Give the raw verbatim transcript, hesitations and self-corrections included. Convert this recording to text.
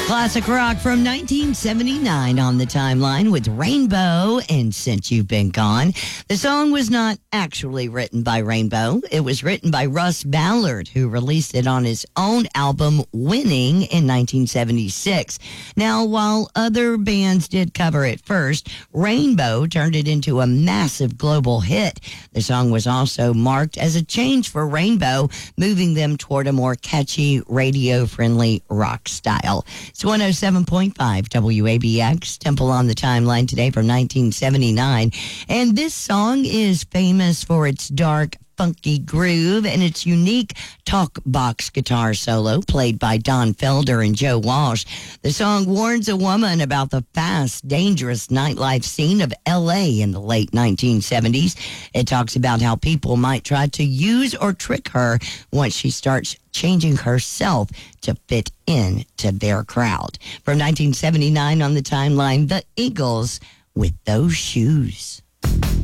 Classic rock from nineteen seventy-nine on the timeline with Rainbow and Since You've Been Gone. The song was not actually written by Rainbow. It was written by Russ Ballard, who released it on his own album Winning in nineteen seventy-six. Now, while other bands did cover it first, Rainbow turned it into a massive global hit. The song was also marked as a change for Rainbow, moving them toward a more catchy, radio-friendly rock style. It's one oh seven point five W A B X, Temple on the Timeline today from nineteen seventy-nine. And this song is famous for its dark, funky groove and its unique talk box guitar solo played by Don Felder and Joe Walsh. The song warns a woman about the fast, dangerous nightlife scene of L A in the late nineteen seventies. It talks about how people might try to use or trick her once she starts changing herself to fit in to their crowd. From nineteen seventy-nine on the timeline, The Eagles with Those Shoes.